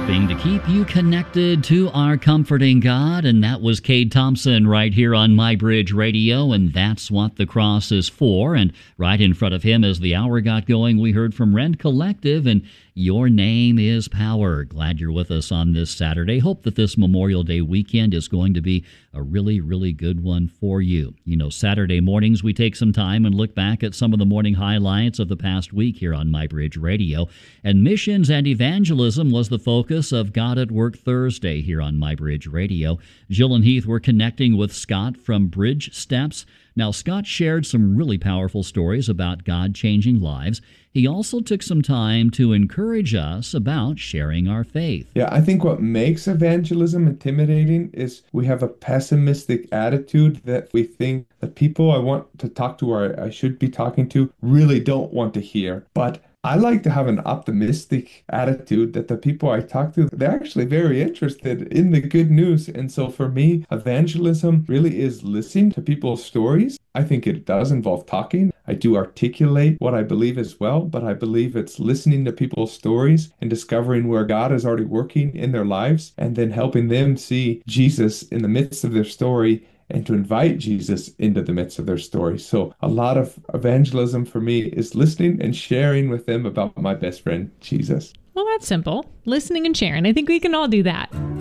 helping to keep you connected to our comforting God. And that was Cade Thompson right here on MyBridge Radio, and that's what the cross is for. And right in front of him, as the hour got going, we heard from Rend Collective and Your Name is Power. Glad you're with us on this Saturday. Hope that this Memorial Day weekend is going to be a really, really good one for you. You know, Saturday mornings we take some time and look back at some of the morning highlights of the past week here on MyBridge Radio. And missions and evangelism was the focus of God at Work Thursday here on MyBridge Radio. Jill and Heath were connecting with Scott from Bridge Steps. Now, Scott shared some really powerful stories about God changing lives. He also took some time to encourage us about sharing our faith. Yeah, I think what makes evangelism intimidating is we have a pessimistic attitude that we think the people I want to talk to or I should be talking to really don't want to hear. But I like to have an optimistic attitude that the people I talk to, they're actually very interested in the good news. And so for me, evangelism really is listening to people's stories. I think it does involve talking. I do articulate what I believe as well, but I believe it's listening to people's stories and discovering where God is already working in their lives and then helping them see Jesus in the midst of their story and to invite Jesus into the midst of their story. So a lot of evangelism for me is listening and sharing with them about my best friend, Jesus. Well, that's simple. Listening and sharing. I think we can all do that.